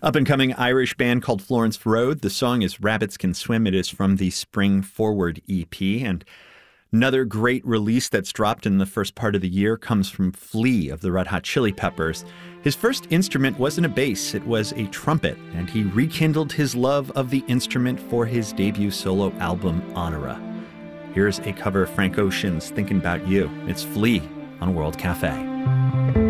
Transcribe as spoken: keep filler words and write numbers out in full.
Up-and-coming Irish band called Florence Road. The song is Rabbits Can Swim. It is from the Spring Forward E P. And another great release that's dropped in the first part of the year comes from Flea of the Red Hot Chili Peppers. His first instrument wasn't a bass, it was a trumpet, and he rekindled his love of the instrument for his debut solo album, Honora. Here's a cover of Frank Ocean's Thinking About You. It's Flea on World Cafe.